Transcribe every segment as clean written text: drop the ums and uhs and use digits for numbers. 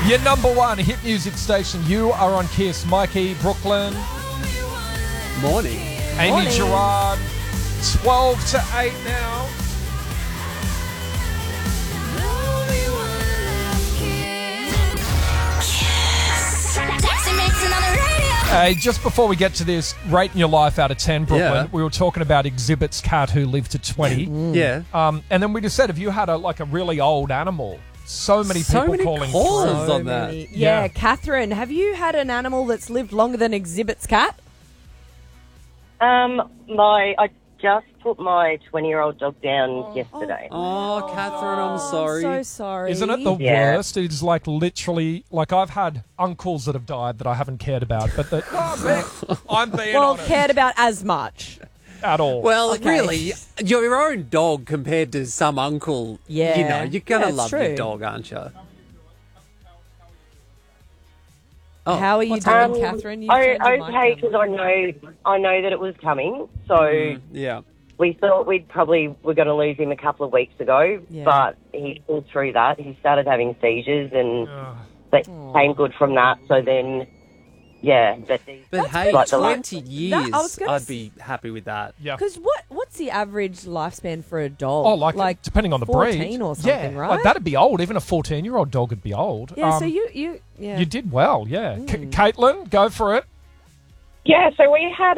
Your number one hit music station. You are on Kiss. Mikey, Brooklyn. Morning. Amy Morning. Gerard. 12 to 8 now. Just before we get to this, rating your life out of 10, Brooklyn, Yeah. we were talking about Exhibit's cat who lived to 20. Yeah. And then we just said, if you had a really old animal, so many people calling callers through. on that. Yeah. Catherine, have you had an animal that's lived longer than Exhibit's cat? I just put my 20-year-old dog down yesterday. Oh, Catherine, I'm sorry. So sorry. Isn't it the Yeah. worst? It's like literally, like I've had uncles that have died that I haven't cared about, but I'm being well, honest cared about as much? at all. Well, Okay. really, your own dog compared to some uncle, Yeah. you know, you're going Yeah, to it's love true. your dog, aren't you? Oh, How are you doing, Catherine? You turned your mic Okay, down. because I know that it was coming. So yeah. we thought we're going to lose him a couple of weeks ago, Yeah. but he pulled through that. He started having seizures and that came good from that. So then, yeah. But hey, like the 20 years, I was gonna I'd be happy with that. yeah. Because what's the average lifespan for a dog? Oh, like depending on the 14 breed. or something, yeah, right? Like that'd be old. Even a 14-year-old dog would be old. Yeah, so you yeah. You did well, yeah. Caitlin, go for it. Yeah, so we had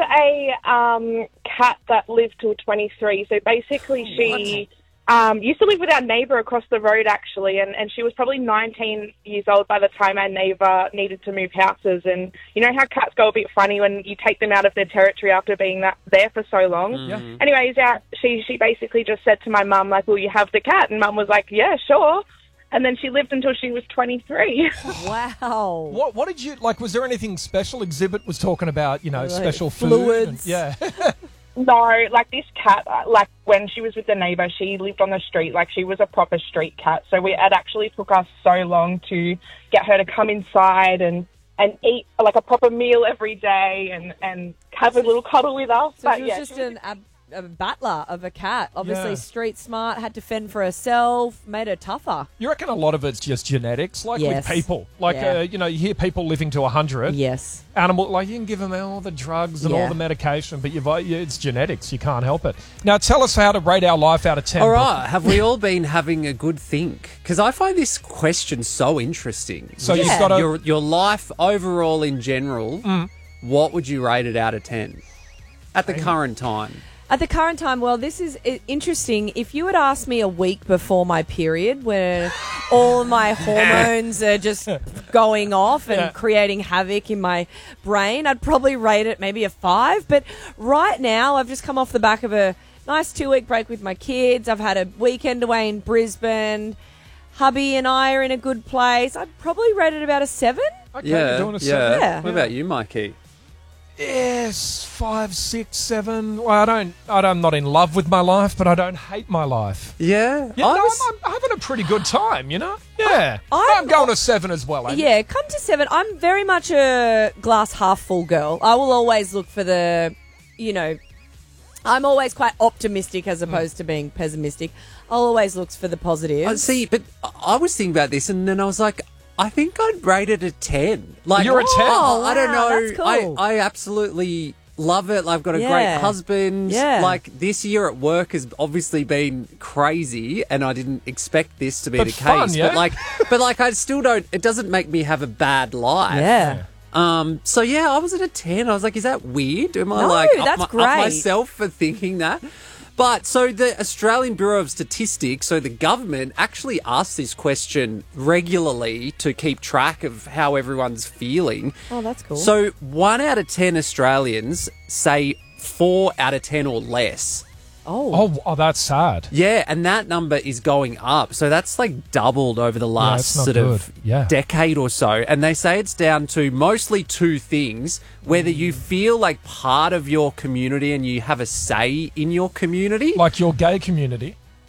a cat that lived till 23. So basically she used to live with our neighbour across the road, actually, and she was probably 19 years old by the time our neighbour needed to move houses. And you know how cats go a bit funny when you take them out of their territory after being there for so long? Yeah. Anyways, she basically just said to my mum, like, will you have the cat? And Mum was like, yeah, sure. And then she lived until she was 23. Wow. What did you like? Was there anything special? Exhibit was talking about, Like special fluids. Food and, yeah. No, like this cat, like when she was with the neighbour, she lived on the street. Like she was a proper street cat. So it actually took us so long to get her to come inside and eat like a proper meal every day and have a little cuddle with us. So But she was yeah, just a battler of a cat. Obviously Yeah. street smart, had to fend for herself, made her tougher. You reckon a lot of it's just genetics, like Yes. with people? Like, Yeah. you hear people living to 100. Yes. Animal, like you can give them all the drugs and Yeah. all the medication, but it's genetics. You can't help it. Now, tell us how to rate our life out of 10. All right, have we all been having a good think? Because I find this question so interesting. So you've Yeah. got to... Your life overall in general, what would you rate it out of 10 at the current time? At the current time, well, this is interesting. If you had asked me a week before my period, where all of my hormones are just going off and Yeah. creating havoc in my brain, I'd probably rate it maybe a 5. But right now, I've just come off the back of a nice 2-week break with my kids. I've had a weekend away in Brisbane. Hubby and I are in a good place. I'd probably rate it about a 7. Okay, you're doing a yeah. 7. Yeah. What about you, Mikey? Yes, 5, 6, 7. Well, I'm not in love with my life, but I don't hate my life. Yeah, Yeah, I'm having a pretty good time, Yeah. I'm going to 7 as well, Amy. Yeah, come to 7. I'm very much a glass half full girl. I will always look for I'm always quite optimistic as opposed to being pessimistic. I'll always look for the positives. See, but I was thinking about this, and then I was like, I think I'd rate it a 10. Like, You're a 10? Oh, I don't wow, know. that's cool. I absolutely love it. I've got a Yeah. great husband. Yeah. Like, this year at work has obviously been crazy, and I didn't expect this to be But the fun, case. yeah? But I still don't. It doesn't make me have a bad life. Yeah. So yeah, I was at a 10. I was like, is that weird? Am I No, like that's up great. myself for thinking that? But so the Australian Bureau of Statistics, so the government actually asks this question regularly to keep track of how everyone's feeling. Oh, that's cool. So 1 out of 10 Australians say 4 out of 10 or less. Oh, that's sad. Yeah, and that number is going up. So that's like doubled over the last it's not sort of good. Yeah. decade or so. And they say it's down to mostly 2 things: whether you feel like part of your community and you have a say in your community. Like your gay community.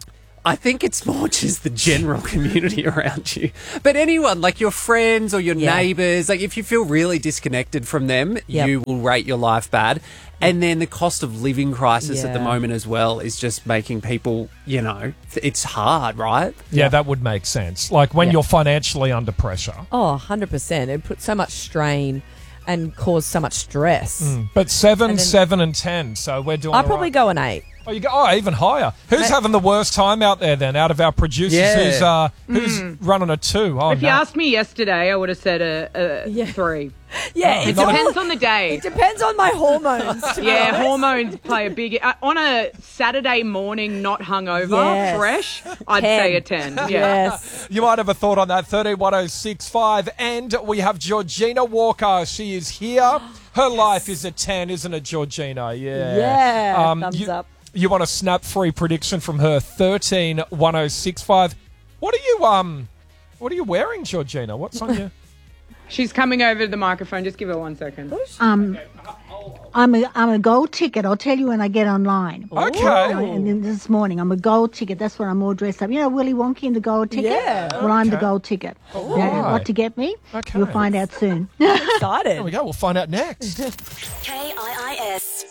I think it's more just the general community around you. But anyone, like your friends or your neighbours, like if you feel really disconnected from them, you will rate your life bad. And then the cost of living crisis at the moment as well is just making people, you know, it's hard, right? Yeah, that would make sense. Like when you're financially under pressure. Oh, 100%. It puts so much strain and cause so much stress. But 7, 7 and 10, so we're doing I'd probably go an 8. Oh, you go. Oh, even higher. Who's having the worst time out there then? Out of our producers, who's running a 2? Oh, if you asked me yesterday, I would have said a 3. Yeah, It depends on the day. It depends on my hormones. to be honest. Hormones play a big... on a Saturday morning, not hungover, fresh, I'd 10. say a 10. Yeah. Yes. You might have a thought on that. 131065. And we have Georgina Walker. She is here. Her life is a 10, isn't it, Georgina? Yeah. Yeah. Thumbs up. You want a snap-free prediction from her? 131065. What are you wearing, Georgina? What's on you? She's coming over to the microphone. Just give her 1 second. I'm a gold ticket. I'll tell you when I get online. Okay. And then this morning, I'm a gold ticket. That's what I'm all dressed up. You know Willy Wonka in the gold ticket? Yeah. Well, I'm the gold ticket. right. What to get me? Okay. You'll find out soon. Excited. There we go. We'll find out next. KIIS.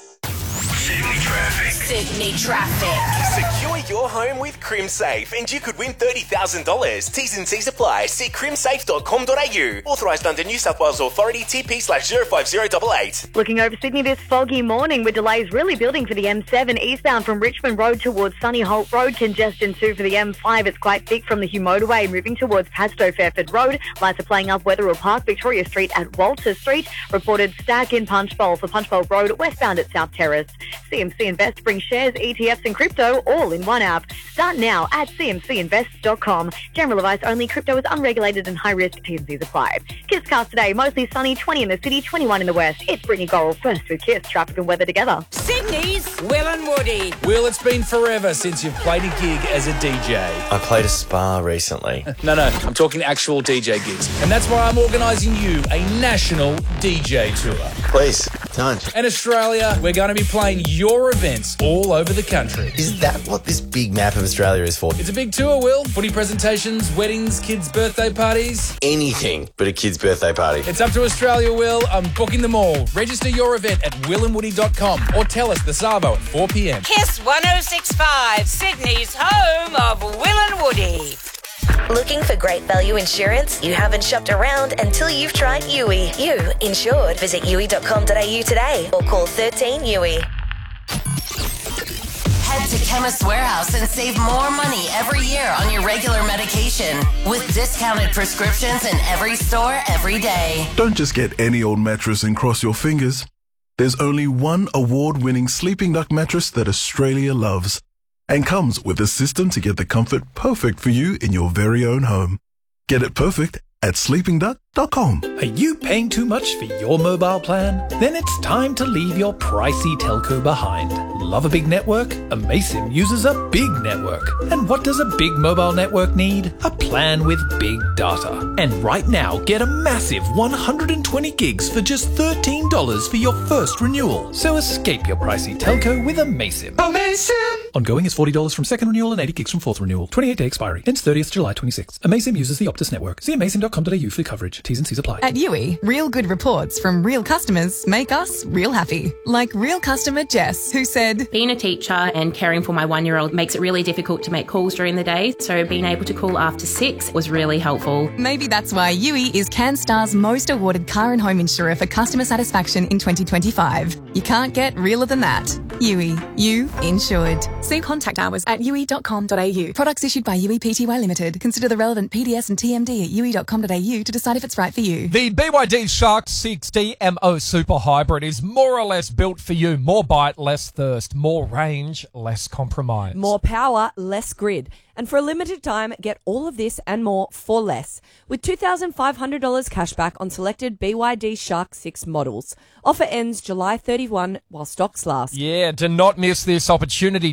Sydney Traffic. Secure your home with CrimSafe and you could win $30,000. T's and C's apply. See crimsafe.com.au. Authorised under New South Wales Authority TP/05088. Looking over Sydney this foggy morning with delays really building for the M7 eastbound from Richmond Road towards Sunny Holt Road. Congestion too for the M5. It's quite thick from the Hugh Motorway moving towards Padstow Fairford Road. Lights are playing up Wetherill Park, Victoria Street at Walter Street. Reported stack in Punchbowl for Punchbowl Road westbound at South Terrace. CMC Invest brings shares, ETFs and crypto all in one app. Start now at cmcinvest.com. General advice only. Crypto is unregulated and high risk. T&Cs apply. KISScast today. Mostly sunny, 20 in the city, 21 in the west. It's Brittany Gorrell first with Kiss. Traffic and weather together. Sydney's Will and Woody. Will, it's been forever since you've played a gig as a DJ. I played a spa recently. No, I'm talking actual DJ gigs. And that's why I'm organising you a national DJ tour. Please, don't. In Australia, we're going to be playing your events all over the country. Is that what this big map of Australia is for? It's a big tour, Will. Footy presentations, weddings, kids' birthday parties. Anything but a kid's birthday party. It's up to Australia, Will. I'm booking them all. Register your event at willandwoody.com or tell us the Savo at 4 p.m. Kiss 1065, Sydney's home of Will and Woody. Looking for great value insurance? You haven't shopped around until you've tried Yui. You insured. Visit yui.com.au today or call 13 Yui. Head to Chemist Warehouse and save more money every year on your regular medication with discounted prescriptions in every store every day. Don't just get any old mattress and cross your fingers. There's only one award-winning Sleeping Duck mattress that Australia loves and comes with a system to get the comfort perfect for you in your very own home. Get it perfect at sleepingduck.com. Are you paying too much for your mobile plan? Then it's time to leave your pricey telco behind. Love a big network? Amaysim uses a big network. And what does a big mobile network need? A plan with big data. And right now, get a massive 120 gigs for just $13 for your first renewal. So escape your pricey telco with Amaysim. Amaysim! Ongoing is $40 from second renewal and 80 gigs from fourth renewal. 28-day expiry. Ends 30th July 26. Amaysim uses the Optus network. See amaysim.com.au for coverage. T's and C's apply. At Yui, real good reports from real customers make us real happy. Like real customer Jess, who said, being a teacher and caring for my 1-year-old makes it really difficult to make calls during the day, so being able to call after 6 was really helpful. Maybe that's why Yui is CanStar's most awarded car and home insurer for customer satisfaction in 2025. You can't get realer than that. Yui, you insured. See contact hours at yui.com.au. Products issued by Yui Pty Limited. Consider the relevant PDS and TMD at yui.com.au to decide if it's right for you. The BYD Shark 6 DMO Super Hybrid is more or less built for you. More bite, less thirst. More range, less compromise. More power, less grid. And for a limited time, get all of this and more for less. With $2,500 cash back on selected BYD Shark 6 models. Offer ends July 31 while stocks last. Yeah, do not miss this opportunity.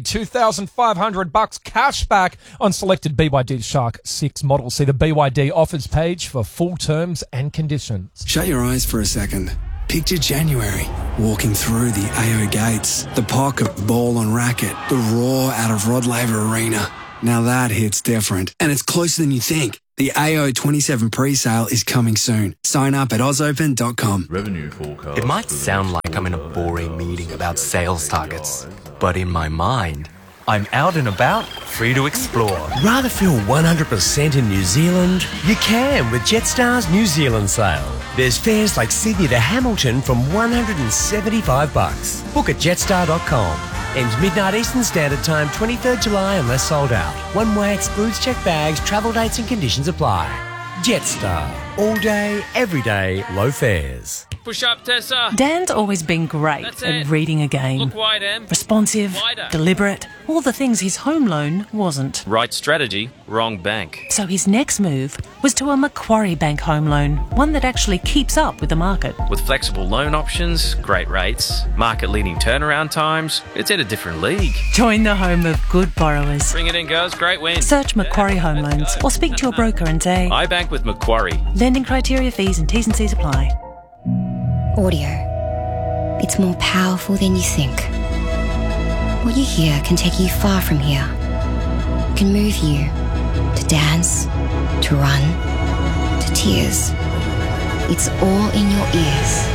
$2,500 cash back on selected BYD Shark 6 models. See the BYD offers page for full terms and conditions. Shut your eyes for a second. Picture January, walking through the AO gates, the pocket ball on racket, the roar out of Rod Laver Arena. Now that hits different. And it's closer than you think. The AO27 pre-sale is coming soon. Sign up at ozopen.com. Revenue forecast. It might sound like I'm in a boring meeting about sales targets, but in my mind, I'm out and about, free to explore. Rather feel 100% in New Zealand? You can with Jetstar's New Zealand sale. There's fares like Sydney to Hamilton from $175. Book at jetstar.com. Ends midnight Eastern Standard Time, 23rd July unless sold out. One way excludes checked bags, travel dates and conditions apply. Jetstar. All day, every day, low fares. Push up, Tessa. Dan's always been great at reading a game. Look wide, Em. Responsive, Wider. deliberate, all the things his home loan wasn't. Right strategy, wrong bank. So his next move was to a Macquarie Bank home loan, one that actually keeps up with the market. With flexible loan options, great rates, market-leading turnaround times, it's in a different league. Join the home of good borrowers. Bring it in, girls. Great win. Search Macquarie Home Loans or speak to your broker and say, I bank with Macquarie. Lending criteria, fees and T's and C's apply. Audio. It's more powerful than you think. What you hear can take you far from here. It can move you to dance, to run, to tears. It's all in your ears.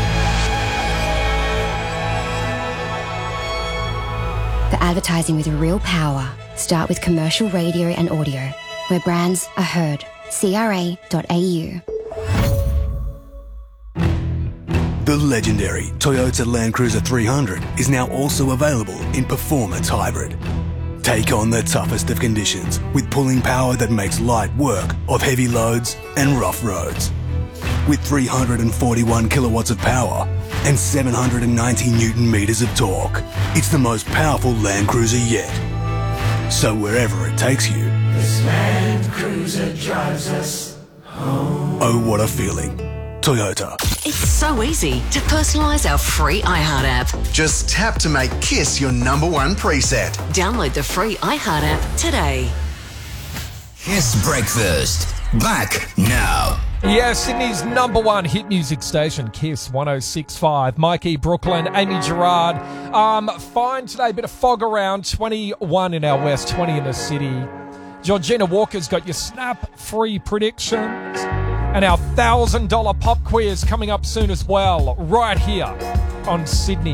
For advertising with real power, start with commercial radio and audio, where brands are heard. CRA.au. The legendary Toyota Land Cruiser 300 is now also available in Performance Hybrid. Take on the toughest of conditions with pulling power that makes light work of heavy loads and rough roads. With 341 kilowatts of power and 790 Newton meters of torque, it's the most powerful Land Cruiser yet. So wherever it takes you, this Land Cruiser drives us home. Oh, what a feeling. Toyota. It's so easy to personalise our free iHeart app. Just tap to make Kiss your #1 preset. Download the free iHeart app today. Kiss Breakfast. Back now. Yeah, Sydney's #1 hit music station, Kiss 106.5. Mikey, Brooklyn, Amy Gerard. Fine today, bit of fog around, 21 in our west, 20 in the city. Georgina Walker's got your snap-free predictions. And our $1,000 pop quiz coming up soon as well, right here on Sydney.